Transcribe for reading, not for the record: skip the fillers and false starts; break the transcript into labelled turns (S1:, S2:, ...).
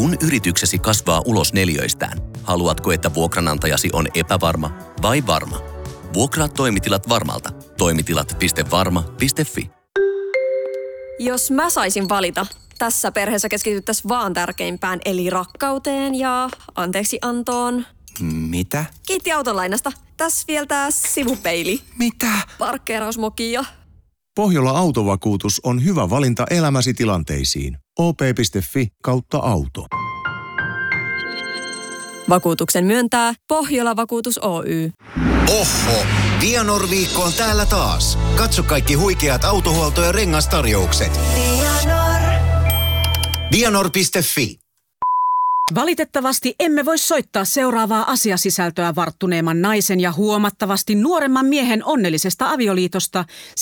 S1: Sun yrityksesi kasvaa ulos neliöistään. Haluatko, että vuokranantajasi on epävarma vai varma? Vuokraa toimitilat Varmalta. Toimitilat.varma.fi.
S2: Jos mä saisin valita, tässä perheessä keskityttäisiin vaan tärkeimpään, eli rakkauteen ja anteeksiantoon.
S3: Mitä?
S2: Kiitti autolainasta. Tässä vielä tää sivupeili.
S3: Mitä?
S2: Parkkeerausmoki ja...
S4: Pohjola Autovakuutus on hyvä valinta elämäsi tilanteisiin. op.fi/auto.
S2: Vakuutuksen myöntää Pohjola Vakuutus Oy.
S5: Oho! Vianor-viikko on täällä taas. Katso kaikki huikeat autohuolto- ja rengastarjoukset. Vianor.fi.
S6: Valitettavasti emme voi soittaa seuraavaa asiasisältöä varttuneemman naisen ja huomattavasti nuoremman miehen onnellisesta avioliitosta,